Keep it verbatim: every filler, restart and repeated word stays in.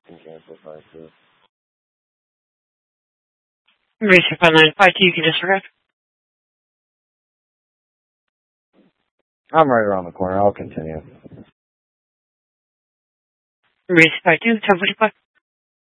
can cancel five two. Racer five nine five two, you can disregard. I'm right around the corner. I'll continue. Racer five two, ten forty-five.